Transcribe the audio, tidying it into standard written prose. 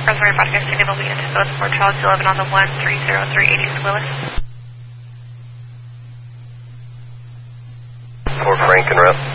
Rosemary Broadcast Signal will be into both for Charles 11 on the 13038 Willis. For Frank and Rep.